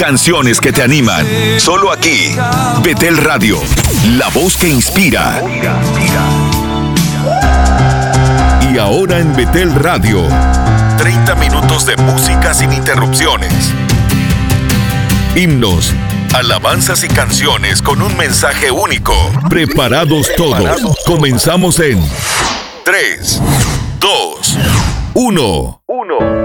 canciones que te animan. Solo aquí, Betel Radio, la voz que inspira. Y ahora en Betel Radio, 30 minutos de música sin interrupciones. Himnos, alabanzas y canciones con un mensaje único. Preparados todos. Comenzamos en 3, 2, 1.